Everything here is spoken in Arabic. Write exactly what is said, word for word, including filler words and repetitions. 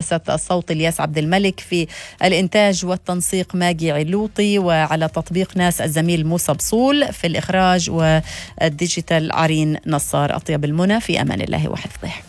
همسة الصوت الياس عبد الملك، في الإنتاج والتنسيق ماجي علوطي، وعلى تطبيق ناس الزميل موسى بصول، في الإخراج والديجيتال عرين نصار. أطيب المنى، في أمان الله وحفظه.